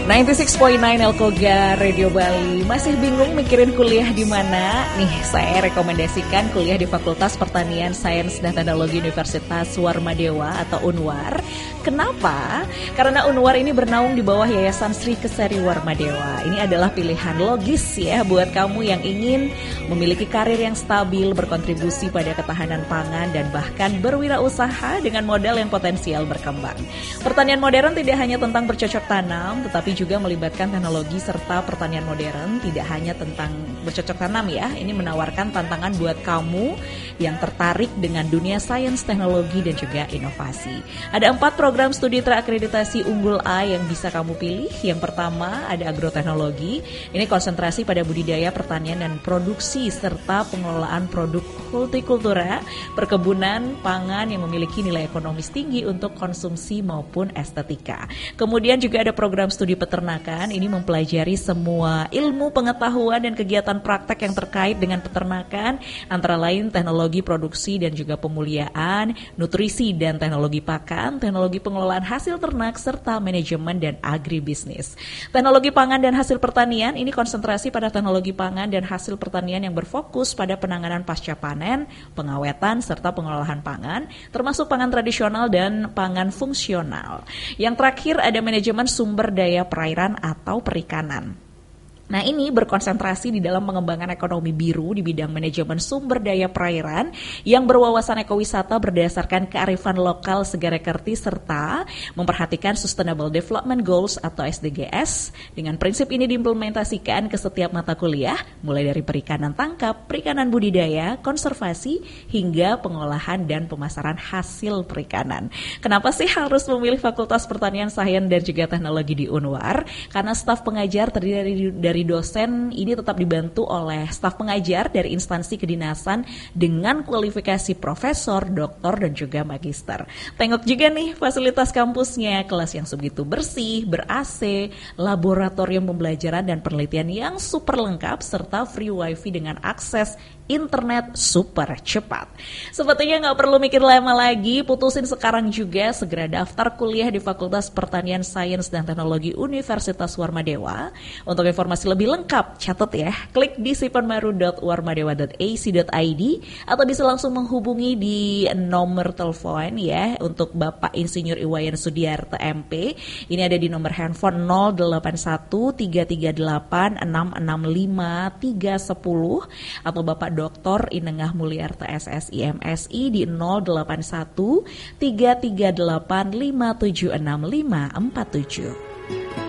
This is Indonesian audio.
96.9 Elkoga Radio Bali. Masih bingung mikirin kuliah di mana? Nih, saya rekomendasikan kuliah di Fakultas Pertanian Sains dan Teknologi Universitas Warmadewa atau Unwar. Kenapa? Karena Unwar ini bernaung di bawah Yayasan Sri Kesari Warmadewa. Ini adalah pilihan logis ya buat kamu yang ingin memiliki karir yang stabil, berkontribusi pada ketahanan pangan dan bahkan berwirausaha dengan modal yang potensial berkembang. Pertanian modern tidak hanya tentang bercocok tanam, tetapi juga melibatkan teknologi serta pertanian modern. Tidak hanya tentang bercocok tanam ya, ini menawarkan tantangan buat kamu yang tertarik dengan dunia sains, teknologi dan juga inovasi. Ada 4 program studi terakreditasi unggul A yang bisa kamu pilih. Yang pertama ada agroteknologi, ini konsentrasi pada budidaya, pertanian dan produksi serta pengelolaan produk hortikultura, perkebunan pangan yang memiliki nilai ekonomis tinggi untuk konsumsi maupun estetika. Kemudian juga ada program studi peternakan, ini mempelajari semua ilmu, pengetahuan dan kegiatan praktek yang terkait dengan peternakan, antara lain teknologi produksi dan juga pemuliaan, nutrisi dan teknologi pakan, teknologi pengelolaan hasil ternak serta manajemen dan agribisnis. Teknologi pangan dan hasil pertanian ini konsentrasi pada teknologi pangan dan hasil pertanian yang berfokus pada penanganan pasca panen, pengawetan serta pengolahan pangan, termasuk pangan tradisional dan pangan fungsional. Yang terakhir ada manajemen sumber daya perairan atau perikanan. Nah, ini berkonsentrasi di dalam pengembangan ekonomi biru di bidang manajemen sumber daya perairan yang berwawasan ekowisata berdasarkan kearifan lokal Segara-Kerti serta memperhatikan Sustainable Development Goals atau SDGs. Dengan prinsip ini diimplementasikan ke setiap mata kuliah, mulai dari perikanan tangkap, perikanan budidaya, konservasi, hingga pengolahan dan pemasaran hasil perikanan. Kenapa sih harus memilih Fakultas Pertanian, Sains dan juga Teknologi di Unwar? Karena staf pengajar terdiri dari dosen ini tetap dibantu oleh staf pengajar dari instansi kedinasan dengan kualifikasi profesor, doktor, dan juga magister. Tengok juga nih fasilitas kampusnya, kelas yang sebegitu bersih, ber-AC, laboratorium pembelajaran dan penelitian yang super lengkap, serta free wifi dengan akses internet super cepat. Sepertinya nggak perlu mikir lama lagi, putusin sekarang juga, segera daftar kuliah di Fakultas Pertanian Sains dan Teknologi Universitas Warmadewa. Untuk informasi lebih lengkap, catat ya, klik di sipanmaru.warmadewa.ac.id atau bisa langsung menghubungi di nomor telepon ya untuk Bapak Insinyur Iwayan Sudiarto MP. Ini ada di nomor handphone 081 338 665 310 atau Bapak Dr. Inengah Mulyarta SSI MSI di 081 338 576 547.